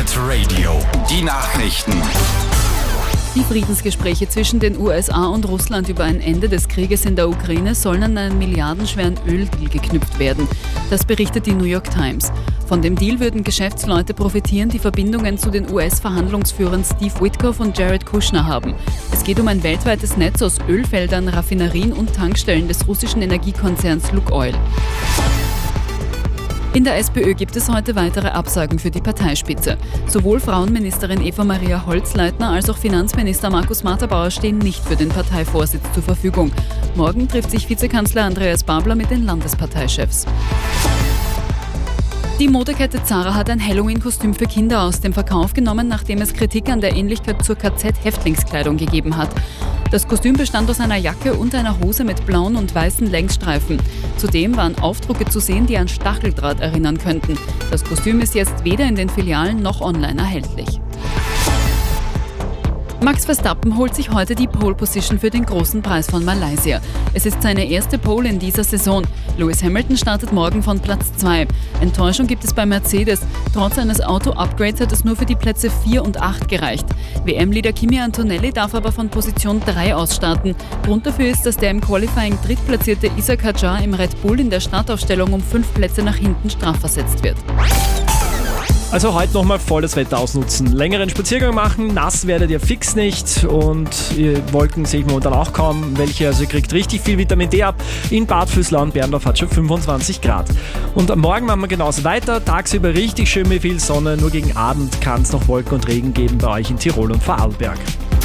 Pirate Radio, die Nachrichten. Die Friedensgespräche zwischen den USA und Russland über ein Ende des Krieges in der Ukraine sollen an einen milliardenschweren Öldeal geknüpft werden. Das berichtet die New York Times. Von dem Deal würden Geschäftsleute profitieren, die Verbindungen zu den US-Verhandlungsführern Steve Witkoff und Jared Kushner haben. Es geht um ein weltweites Netz aus Ölfeldern, Raffinerien und Tankstellen des russischen Energiekonzerns Lukoil. In der SPÖ gibt es heute weitere Absagen für die Parteispitze. Sowohl Frauenministerin Eva-Maria Holzleitner als auch Finanzminister Markus Matterbauer stehen nicht für den Parteivorsitz zur Verfügung. Morgen trifft sich Vizekanzler Andreas Babler mit den Landesparteichefs. Die Modekette Zara hat ein Halloween-Kostüm für Kinder aus dem Verkauf genommen, nachdem es Kritik an der Ähnlichkeit zur KZ-Häftlingskleidung gegeben hat. Das Kostüm bestand aus einer Jacke und einer Hose mit blauen und weißen Längsstreifen. Zudem waren Aufdrucke zu sehen, die an Stacheldraht erinnern könnten. Das Kostüm ist jetzt weder in den Filialen noch online erhältlich. Max Verstappen holt sich heute die Pole Position für den großen Preis von Malaysia. Es ist seine erste Pole in dieser Saison. Lewis Hamilton startet morgen von Platz 2. Enttäuschung gibt es bei Mercedes. Trotz eines Auto-Upgrades hat es nur für die Plätze 4 und 8 gereicht. WM-Leader Kimi Antonelli darf aber von Position 3 aus starten. Grund dafür ist, dass der im Qualifying drittplatzierte Isack Hadjar im Red Bull in der Startaufstellung um 5 Plätze nach hinten strafversetzt wird. Also heute nochmal voll das Wetter ausnutzen. Längeren Spaziergang machen, nass werdet ihr fix nicht und Wolken sehe ich momentan auch kaum welche. Also ihr kriegt richtig viel Vitamin D ab. In Bad Füßlau und Berndorf hat schon 25 Grad. Und am Morgen machen wir genauso weiter. Tagsüber richtig schön mit viel Sonne. Nur gegen Abend kann es noch Wolken und Regen geben bei euch in Tirol und Vorarlberg.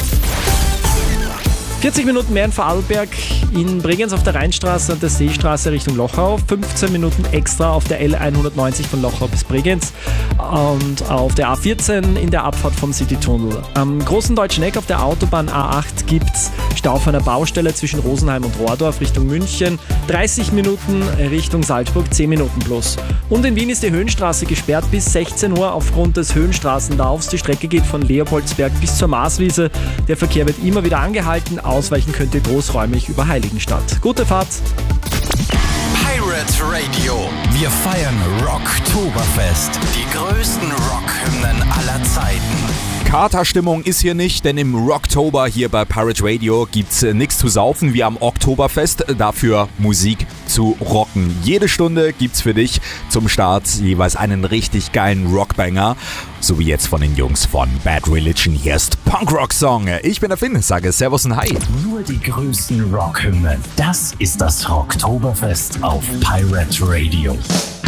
40 Minuten mehr in Vorarlberg, in Bregenz auf der Rheinstraße und der Seestraße Richtung Lochau, 15 Minuten extra auf der L190 von Lochau bis Bregenz und auf der A14 in der Abfahrt vom Citytunnel. Am Großen Deutschen Eck auf der Autobahn A8 gibt's Stau auf einer Baustelle zwischen Rosenheim und Rohrdorf Richtung München, 30 Minuten Richtung Salzburg, 10 Minuten plus. Und in Wien ist die Höhenstraße gesperrt bis 16 Uhr aufgrund des Höhenstraßenlaufs. Die Strecke geht von Leopoldsberg bis zur Marswiese. Der Verkehr wird immer wieder angehalten. Ausweichen könnt ihr großräumig über Heiligenstadt. Gute Fahrt! Pirate Radio. Wir feiern Rocktoberfest. Die größten Rockhymnen aller Zeiten. Katerstimmung ist hier nicht, denn im Rocktober hier bei Pirate Radio gibt's nichts zu saufen wie am Oktoberfest, dafür Musik zu rocken. Jede Stunde gibt's für dich zum Start jeweils einen richtig geilen Rockbanger, so wie jetzt von den Jungs von Bad Religion. Hier ist Punkrock-Song. Ich bin der Finn, sage Servus und Hi. Nur die größten Rockhymnen. Das ist das Rocktoberfest auf Pirate Radio.